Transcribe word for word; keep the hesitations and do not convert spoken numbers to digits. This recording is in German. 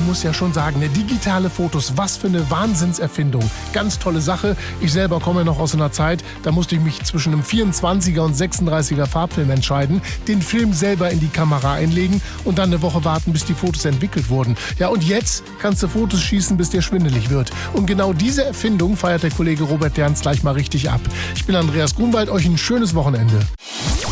muss ja schon sagen, ne, digitale Fotos, was für eine Wahnsinnserfindung. Ganz tolle Sache. Ich selber komme noch aus einer Zeit, da musste ich mich zwischen einem vierundzwanziger und sechsunddreißiger Farbfilm entscheiden, den Film selber in die Kamera einlegen und dann eine Woche warten, bis die Fotos entwickelt wurden. Ja, und jetzt kannst du Fotos schießen, bis dir schwindelig wird. Und genau diese Erfindung feiert der Kollege Robert Derns gleich mal richtig ab. Ich bin Andreas Grunwald, euch ein schönes Wochenende.